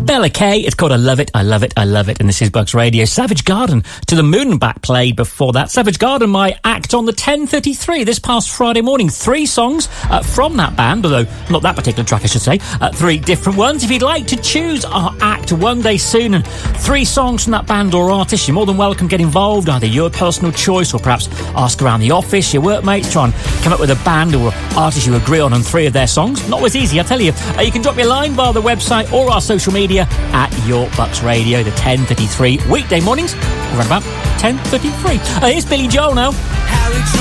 Bella Kay. It's called I Love It, I Love It, I Love It. And this is Bucks Radio. Savage Garden, To the Moon and Back played before that. Savage Garden, my act on the 10:33 this past Friday morning. 3 songs from that band, although not that particular track, I should say. 3 different ones. If you'd like to choose our act one day soon and 3 songs from that band or artist, you're more than welcome to get involved. Either your personal choice or perhaps ask around the office, your workmates, try and come up with a band or artist you agree on 3 of their songs. Not always easy, I tell you. You can drop me a line via the website or our social media at Your Bucks Radio, the 10:33 weekday mornings, around about 10:33. Here's Billy Joel now.